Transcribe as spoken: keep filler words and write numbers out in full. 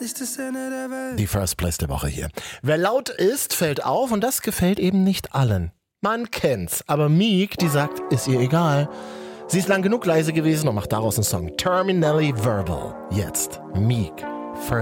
nicht das Ende der Welt. Die First Place der Woche hier. Wer laut ist, fällt auf und das gefällt eben nicht allen. Man kennt's, aber Meek, die sagt, ist ihr egal. Sie ist lang genug leise gewesen und macht daraus einen Song. Terminally Verbal. Jetzt Meek.